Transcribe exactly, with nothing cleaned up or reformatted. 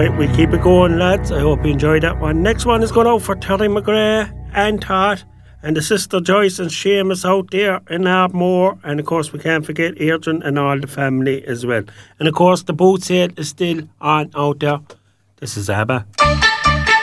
Right, we keep it going, lads. I hope you enjoyed that one. Next one is going out for Terry McGrath and Todd and the sister Joyce and Seamus out there in Ardmore. And of course, we can't forget Adrian and all the family as well. And of course, the boot sale is still on out there. This is ABBA.